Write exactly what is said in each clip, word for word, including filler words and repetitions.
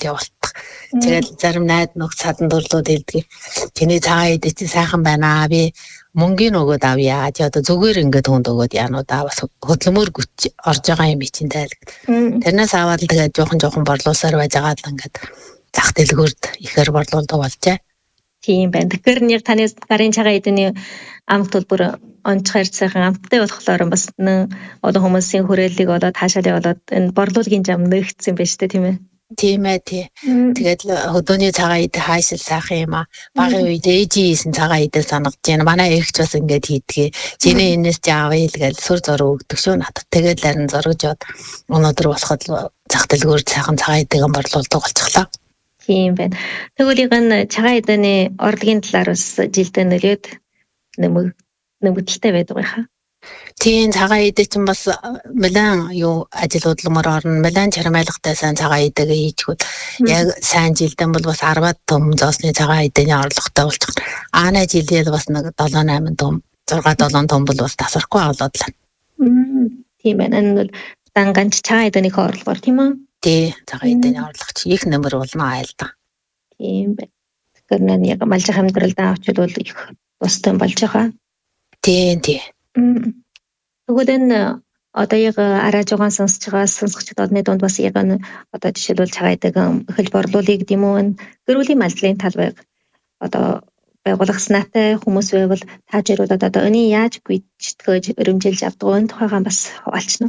явуулдаг. Тэгээд зарим найд нөхд садан дурлууд хэлдэг. Чиний цагаан идэ чи сайхан байна аа. Би мөнгөний өгөөд авъя. Чи одоо зүгээр ингээд хүнд өгөөд яануу да бас хөдөлмөр güç орж байгаа юм чинь тайлг. Тэрнээс аваад л тэгээд жоохон жоохон борлуулсаар байж байгаа л ингээд зах дэлгүүрд ихээр борлуулдаг болжээ. Тийм байна. Тэгэхээр нэг таны гарын цагаан эдний амт төлбөр онцгой сайхан амттай болохоор бас одоо хүмүүсийн хүрээллийг одоо таашаалаа болоод энэ борлуулгын зам нэгдсэн байж тээ тийм ээ. Тийм ээ тий. Тэгээд хөдөөний цагаан идэ хайшил сайхан юм аа. Багын үед ээжийн цагаан идэ санагдаж байна. Манай эгч бас ингээд хийдгээ. Чиний энэс чи авъя л гэж сүр зураг өгдөг шүү надад. Тэгээд харин зургаж яваад өнөөдөр болоход зах дэлгүүр сайхан цагаан идэгээ борлуулдаг болчихлоо. Тийм байна. Тэгвэл энэ цагаан идэний орлогын талаар бас жилдээ нөлөөд нэмэг нэмэгдэлтэй байдаг байхаа. Тийм цагаан идэ чинь бас мэлэн юу ажил хөдөлмөр орно. Мэлэн чармайлгатай сайн цагаан идэгээ хийчихвэл яг сайн жилдэн бол бас арваад том зоосны цагаан идэний орлоготой болчих. Аана жилдээ бас нэг долоо найман том зургаа долоон том бол бас тасрахгүй болоод л. Тийм байна. Энэ бол данганч цагаан идэний орлогоор тийм үү? Тий, цагаан идэний орлого чи их нэмэр болно айлда. Тийм байна. Тэгэхээр нэг яг малжих амьдралдаа авчвал их тустай болж байгаа. Тийм тий. Тэгвэл энэ одоо яг арай жугаан сонсож байгаа сонсогчдод одны дунд бас яг энэ одоо жишээлбэл цагаан идэгээ эхэл борлуулъя гэдэг юм уу энэ гэр бүлийн малдлын талбайг одоо байгуулах санаатай хүмүүс байвал таажруулаад одоо энэ яаж гүйцэтгэж өрөмжилж авдаг энэ тухайгаа бас хуваалцна.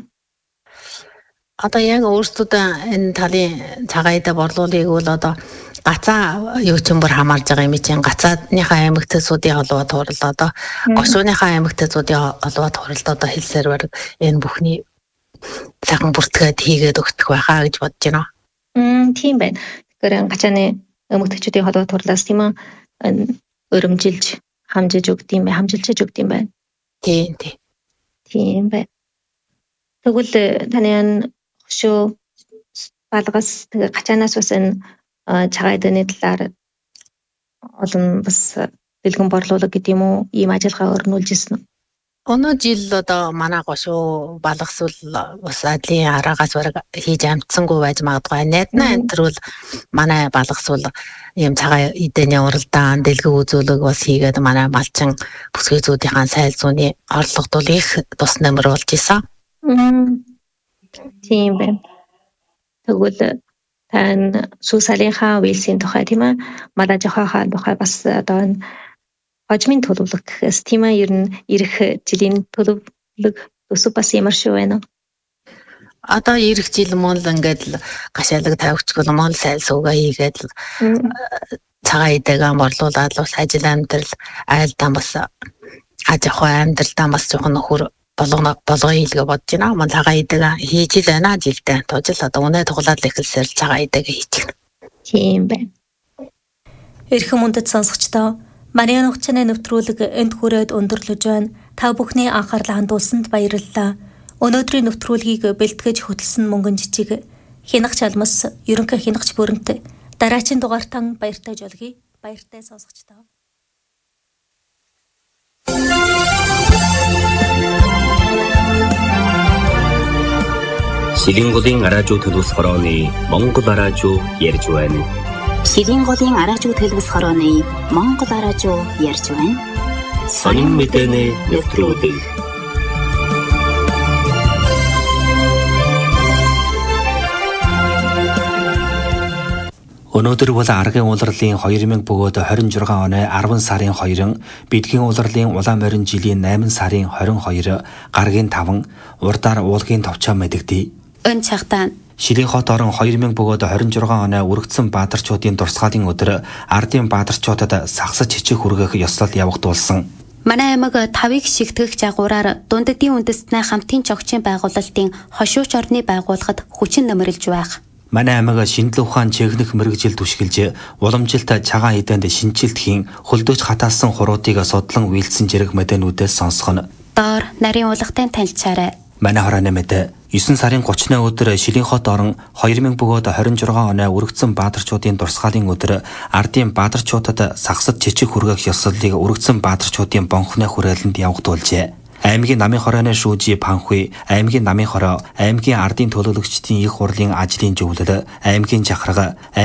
Одоо яг өөрсдөө энэ талын цагаан идэ борлуулыг бол одоо гацаа юу ч юм бүр хамаарж байгаа юм чинь гацааныхаа аймагтсуудын холбоо турал одоо гошууныхаа аймагтсуудын холбоо туралд одоо хэлсээр баг энэ бүхний сайхан бүртгээд хийгээд өгөх байхаа гэж бодож байна. Мм тийм байна. Тэгэхээр гацааны аймагтчүүдийн холбоо турлаас тийм ээ өрөмжилж хамжиж өгдөм бай, хамжилж өгдөм байна. Тийм тийм. Тийм байна. Тэгвэл таны шүү балгас тэгээ гацаанаас бас энэ цагаан идэний талаар олон бас дэлгэн борлуулалт гэдэг юм уу ийм ажиллагаа өрнүүлж ирсэн үү? Өнөө жил одоо манай гошуу балгасвал бас адлын араагаас бараг хийж амтсангүй байж магадгүй. Найднаа энэ төр бол манай балгасвал ийм цагаан идэний уралдаан дэлгэн үзүүлэг бас хийгээд манай малчин бүсгүйцүүдийн сайн зүүнний орлогот бол их тус нэмэр болж исэн. Тийм байна. Тэгвэл тань сүүсалийнхаа үйлсийн тухай тийм ээ малажихаа тухай бас одоо энэ хожмын төлөвлөгөө гэхээс тийм ээ ер нь ирэх жилийн төлөвлөгөө өсөв бас ямар шүү байна. Одоо ирэх жил мөн л ингээд гашаалаг тавьчихвал мөн сайн суугаа хийгээд цагаан идэгээ борлуулаад бас ажил амьдрал айлдаа бас аж ахуй амьдралдаа бас жоохон нөхөр болгоно болгоё гэж бодож байна. Мөн цагаан идэгээ хийж л байна жилдээ. Тожил одоо өнөө тоглоод л эхэлсээр цагаан идэгээ хийчих. Тийм байна. Эрхэм үндэт сонсогчдоо Мариан хугацааны нэвтрүүлэг энд хүрээд өндөрлөж байна. Та бүхний анхаарлаа хандуулсанд баярлалаа. Өнөөдрийн нэвтрүүлгийг бэлтгэж хөтлсөн мөнгөн жижиг хянагч алмас ерөнхий хянагч бүрэнт дараагийн дугаартан баяртай жолгий. Баяртай сонсогчдоо. Шилийн голын араажуу төлөвс хорооны Монгол араажуу ярьж байна. Шилийн голын араажуу төлөвс хорооны Монгол араажуу ярьж байна. Сонин мэдээний нэвтрүүлэг. Өнөөдөр бол аргын улирлын хоёр мянга бөгөөд хорин жургаан оны арван сарын хоёрын, бидгийн улирлын улаан морин жилийн найман сарын хорин хоёр, гаргийн таван, урдаар уулгийн товчоо мэдэгдээ. Өн цагтаа Шилийн хот орон хоёр мянга бөгөөд хорин жургаан оны үргэцэн баатарчуудын дурсгалын өдөр ардын баатарчуудад сагсаж хичээх хүргэх ёслол явагдуулсан. манай аймаг тавыг шигтгэх жагуураар дундадын үндэстний хамтын чогчийн байгуулалтын хошууч орны байгуулахад хүчин нэмэрлж байх. Манай аймаг шинжлэх ухаан чигнэх мэрэгжил түшгэлж уламжилт цагаан идэнд шинжилтхийн хөлдөөж хатаасан хуруудыг судлан үйлдсэн зэрэг мэдээнүүдээс сонсгоно. Доор нарийн уулгатай танилцаарай. Манай хорооны мэдээ девять сарын тридцатны өдөр Шилийн хот орон хоёр мянга бөгөөд хорин жургаан оны үргэцэн баатарчуудын дурсгалын өдөр ардын баатарчуудад сагсад чичиг хүргэх ёслолыг үргэцэн баатарчуудын бонхны хүрээлэнд явагдуулжээ. Аймгийн намын хорооны шүүжи Панхуй, аймгийн намын хороо, аймгийн ардын төлөөлөгчдийн их хурлын ажлын зөвлөл, аймгийн жахрага